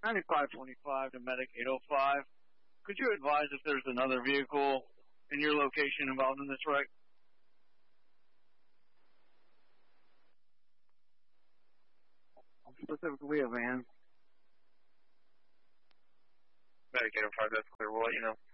9525 to Medic 805. Could you advise if there's another vehicle in your location involved in this wreck? Specifically a van. Medic 805, that's clear. We'll let you know.